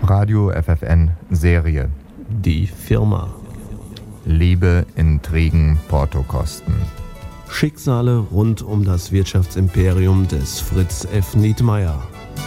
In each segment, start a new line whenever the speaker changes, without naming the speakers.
Radio FFN Serie.
Die Firma.
Liebe, Intrigen, Portokosten.
Schicksale rund um das Wirtschaftsimperium des Fritz F. Nietmeyer.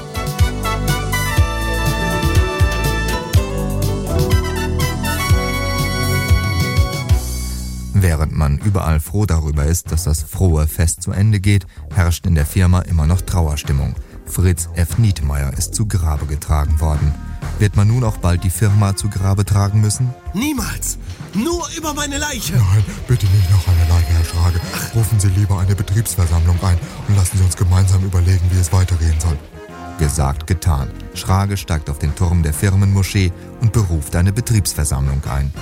Während man überall froh darüber ist, dass das frohe Fest zu Ende geht, herrscht in der Firma immer noch Trauerstimmung. Fritz F. Nietmeyer ist zu Grabe getragen worden. Wird man nun auch bald die Firma zu Grabe tragen müssen?
Niemals! Nur über meine Leiche!
Nein, bitte nicht noch eine Leiche, Herr Schrage. Rufen Sie lieber eine Betriebsversammlung ein und lassen Sie uns gemeinsam überlegen, wie es weitergehen soll.
Gesagt, getan. Schrage steigt auf den Turm der Firmenmoschee und beruft eine Betriebsversammlung ein.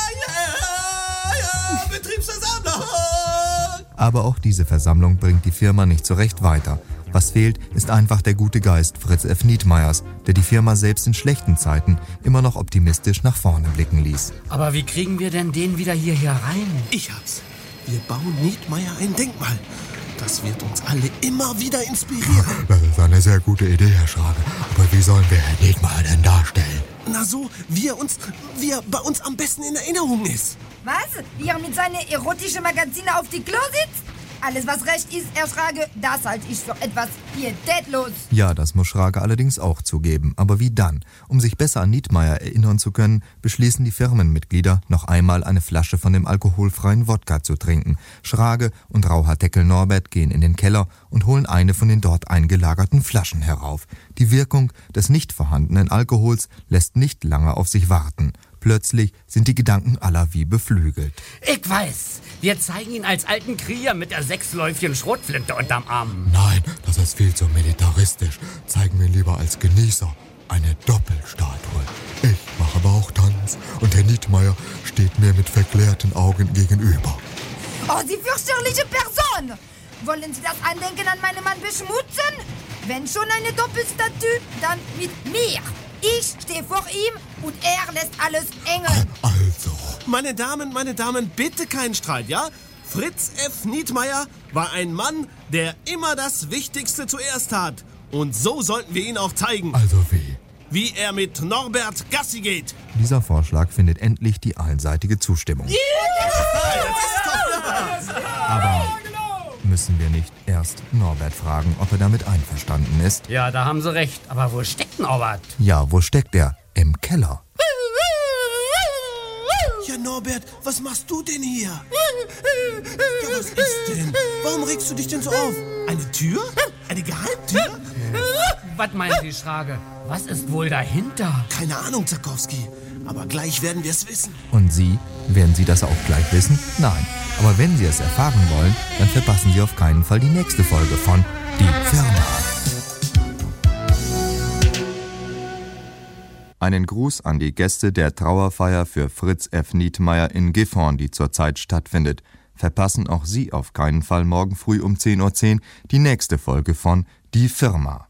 Betriebsversammlung!
Aber auch diese Versammlung bringt die Firma nicht so recht weiter. Was fehlt, ist einfach der gute Geist Fritz F. Nietmeyers, der die Firma selbst in schlechten Zeiten immer noch optimistisch nach vorne blicken ließ.
Aber wie kriegen wir denn den wieder hierher rein?
Ich hab's. Wir bauen Nietmeyer ein Denkmal. Das wird uns alle immer wieder inspirieren.
Das ist eine sehr gute Idee, Herr Schrage. Aber wie sollen wir Herrn Nietmeyer denn darstellen?
Na so, wie er bei uns am besten in Erinnerung ist.
Was? Wie er mit seinen erotischen Magazinen auf die Klo sitzt? Alles, was recht ist, Herr Schrage, das halte ich für etwas pietätlos.
Ja, das muss Schrage allerdings auch zugeben. Aber wie dann? Um sich besser an Nietmeyer erinnern zu können, beschließen die Firmenmitglieder, noch einmal eine Flasche von dem alkoholfreien Wodka zu trinken. Schrage und Rauhaardeckel Norbert gehen in den Keller und holen eine von den dort eingelagerten Flaschen herauf. Die Wirkung des nicht vorhandenen Alkohols lässt nicht lange auf sich warten. Plötzlich sind die Gedanken aller wie beflügelt.
Ich weiß, wir zeigen ihn als alten Krieger mit der 6-läufigen Schrotflinte unterm Arm.
Nein, das ist viel zu militaristisch. Zeigen wir ihn lieber als Genießer. Eine Doppelstatue. Ich mache Bauchtanz und Herr Nietmeyer steht mir mit verklärten Augen gegenüber.
Oh, Sie fürchterliche Person! Wollen Sie das Andenken an meinen Mann beschmutzen? Wenn schon eine Doppelstatue, dann mit mir. Ich stehe vor ihm und er lässt alles engeln.
Also.
Meine Damen, bitte keinen Streit, ja? Fritz F. Nietmeyer war ein Mann, der immer das Wichtigste zuerst tat. Und so sollten wir ihn auch zeigen.
Also wie?
Wie er mit Norbert Gassi geht.
Dieser Vorschlag findet endlich die allseitige Zustimmung. Aber müssen wir nicht erst Norbert fragen, ob er damit einverstanden ist?
Ja, da haben Sie recht. Aber wo steckt Norbert?
Ja, wo steckt er? Im Keller.
Ja, Norbert, was machst du denn hier? Ja, was ist denn? Warum regst du dich denn so auf? Eine Tür? Eine Geheimtür?
Was meinen Sie, Schrage? Was ist wohl dahinter?
Keine Ahnung, Zakowski. Aber gleich werden wir es wissen.
Und Sie? Werden Sie das auch gleich wissen? Nein. Aber wenn Sie es erfahren wollen, dann verpassen Sie auf keinen Fall die nächste Folge von Die Firma. Einen Gruß an die Gäste der Trauerfeier für Fritz F. Nietmeyer in Gifhorn, die zurzeit stattfindet. Verpassen auch Sie auf keinen Fall morgen früh um 10:10 Uhr die nächste Folge von Die Firma.